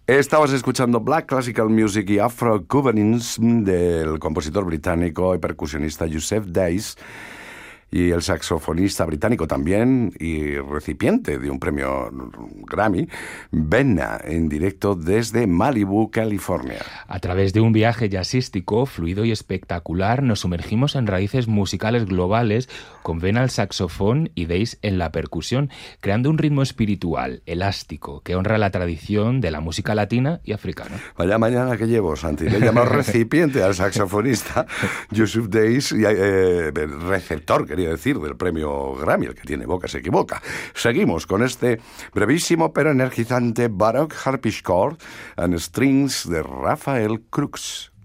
Estabas escuchando Black Classical Music y Afro-Cubanism del compositor británico y percusionista Yusef Dayes, y el saxofonista británico también y recipiente de un premio Grammy, Benna, en directo desde Malibu, California. A través de un viaje jazzístico, fluido y espectacular, nos sumergimos en raíces musicales globales con Benna al saxofón y Dayes en la percusión, creando un ritmo espiritual, elástico, que honra la tradición de la música latina y africana. Vaya mañana que llevo, Santi. Le he llamado recipiente al saxofonista Yusef Dayes, receptor, quería decir, del premio Grammy. El que tiene boca se equivoca. Seguimos con este brevísimo pero energizante Baroque Harpsichord and Strings de Rafael Krux.